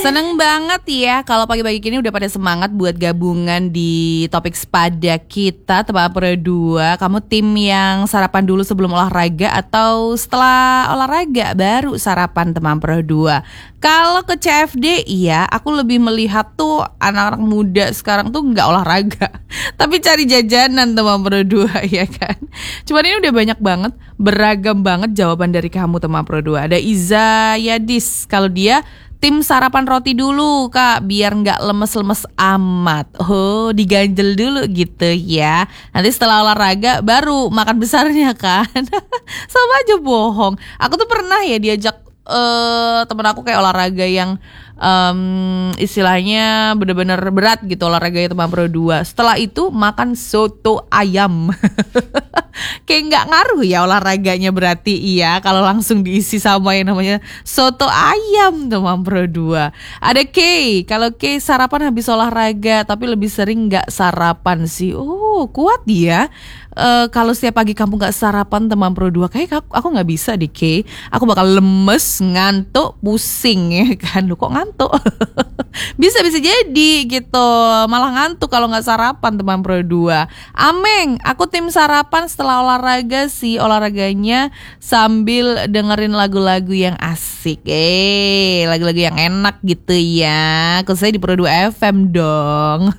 Seneng banget ya kalau pagi-pagi gini udah pada semangat buat gabungan di topik sepada kita teman Pro 2. Kamu tim yang sarapan dulu sebelum olahraga atau setelah olahraga baru sarapan teman Pro 2? Kalau ke CFD iya, aku lebih melihat tuh anak-anak muda sekarang tuh nggak olahraga tapi cari jajanan teman Pro 2 ya kan. Cuman ini udah banyak banget, beragam banget jawaban dari kamu teman Pro 2. Ada Iza Yadis, kalau dia tim sarapan roti dulu kak, biar gak lemes-lemes amat. Oh, diganjel dulu gitu ya. Nanti setelah olahraga baru makan besarnya kan. Sama aja bohong. Aku tuh pernah ya diajak temen aku kayak olahraga yang istilahnya bener-bener berat gitu, olahraganya teman Pro 2. Setelah itu makan soto ayam. Kayak gak ngaruh ya olahraganya berarti iya kalau langsung diisi sama yang namanya soto ayam teman Pro 2. Ada Kay, kalau Kay sarapan habis olahraga tapi lebih sering gak sarapan sih. Oh kuat dia. Kalau setiap pagi kamu gak sarapan teman Pro 2, kayak aku gak bisa deh Kay. Aku bakal lemes, ngantuk, pusing ya kan. Lu kok ngantuk? Bisa jadi gitu, malah ngantuk kalau gak sarapan teman Pro 2. Ameng, aku tim sarapan setelah olahraga sih. Olahraganya sambil dengerin lagu-lagu yang asik, lagu-lagu yang enak gitu ya. Khususnya di Pro 2 FM dong.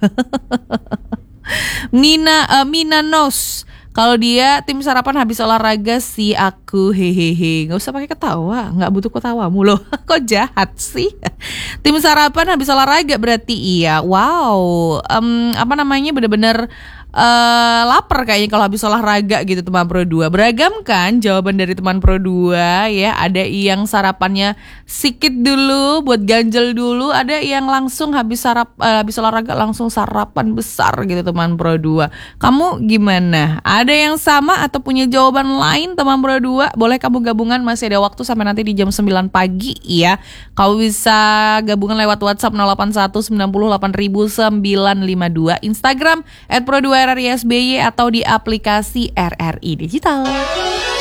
Mina Nos, kalau dia tim sarapan habis olahraga sih aku hehehe. Gak usah pakai ketawa, gak butuh ketawamu loh. Kok jahat sih? Tim sarapan habis olahraga berarti iya. Wow, bener-bener lapar kayaknya kalau habis olahraga gitu teman Pro 2. Beragam kan jawaban dari teman Pro 2 ya. Ada yang sarapannya sikit dulu buat ganjel dulu, ada yang langsung habis olahraga langsung sarapan besar gitu teman Pro 2. Kamu gimana? Ada yang sama atau punya jawaban lain teman Pro 2? Boleh kamu gabungan, masih ada waktu sampai nanti di jam 9 pagi ya. Kamu bisa gabungan lewat WhatsApp 081 90 8952, Instagram @pro2RRISBY atau di aplikasi RRI Digital.